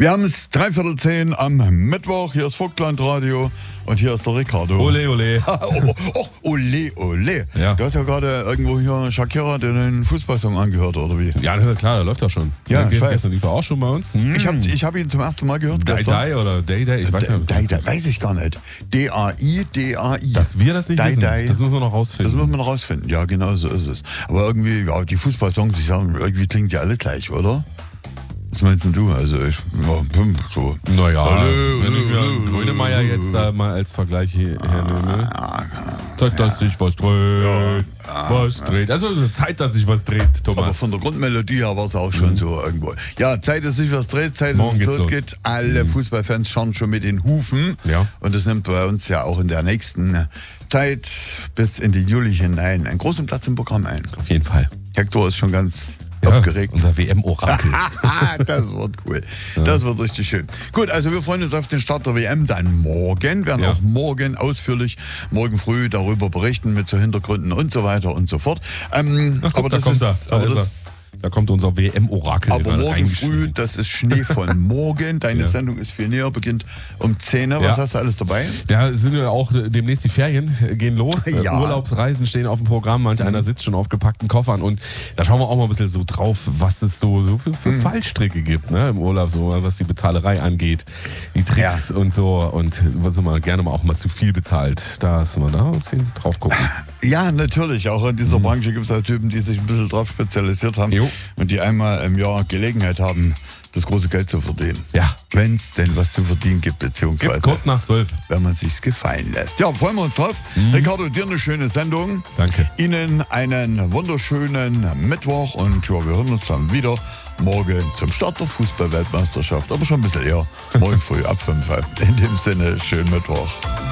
Wir haben es 9:45 am Mittwoch. Hier ist Vogtland-Radio und hier ist der Ricardo. Ole, ole. Ole, ole. Ja. Du hast ja gerade irgendwo hier Shakira den Fußballsong angehört, oder wie? Ja, klar, der läuft doch schon. Ja, ich weiß. Gestern lief er auch schon bei uns. Ich hab ihn zum ersten Mal gehört. Dai gestern. Dai oder Day Day, ich weiß nicht. Dai, weiß ich gar nicht. D-A-I. Dass wir das nicht Dai, wissen, Dai. das müssen wir noch Das rausfinden. muss man rausfinden. Ja, genau so ist es. Aber irgendwie, ja, die Fußballsongs, ich sage, irgendwie klingen die alle gleich, oder? Was meinst denn du? Also ich, ja, so. Naja, Hallo, wenn ich mir hallo, Grönemeyer jetzt da mal als Vergleich hernehme. Zeigt, dass sich was dreht. Was dreht. Also Zeit, dass sich was dreht, Thomas. Aber von der Grundmelodie her war es auch schon so irgendwo. Ja, Zeit, dass sich was dreht, Zeit, dass Morgen es geht's losgeht. Alle Fußballfans schauen schon mit den Hufen. Ja. Und das nimmt bei uns ja auch in der nächsten Zeit bis in den Juli hinein einen großen Platz im Programm ein. Auf jeden Fall. Hector ist schon ganz aufgeregt. Unser WM-Orakel. Das wird cool. Das wird richtig schön. Gut, also wir freuen uns auf den Start der WM dann morgen. Werden auch morgen ausführlich, morgen früh darüber berichten mit so Hintergründen und so weiter und so fort. Aber das ist, da kommt unser WM-Orakel. aber morgen früh, das ist Schnee von morgen. Deine Sendung ist viel näher, beginnt um 10 Uhr. Was hast du alles dabei? Da sind ja auch demnächst die Ferien, gehen los. Ja. Urlaubsreisen stehen auf dem Programm. Manch einer sitzt schon auf gepackten Koffern. Und da schauen wir auch mal ein bisschen so drauf, was es so für Fallstricke gibt, ne, im Urlaub, so was die Bezahlerei angeht, die Tricks und so. Und was man gerne mal auch mal zu viel bezahlt. Da sind wir da ein bisschen drauf gucken. Ja, natürlich. Auch in dieser Branche gibt es auch Typen, die sich ein bisschen drauf spezialisiert haben. Jo. Und die einmal im Jahr Gelegenheit haben, das große Geld zu verdienen. Ja. Wenn es denn was zu verdienen gibt, beziehungsweise Gibt's kurz nach 12. wenn man sich's gefallen lässt. Ja, freuen wir uns drauf. Ricardo, dir eine schöne Sendung. Danke. Ihnen einen wunderschönen Mittwoch und ja, wir hören uns dann wieder morgen zum Start der Fußball-Weltmeisterschaft, aber schon ein bisschen eher. Morgen früh ab 5. In dem Sinne, schönen Mittwoch.